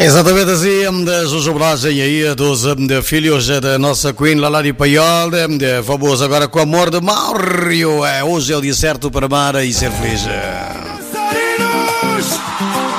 Exatamente assim, da homenagem aí a dos filhos da nossa Queen Lalari Paiol. Vamos agora com o amor de Mauro. Hoje é o dia certo para amar e ser feliz.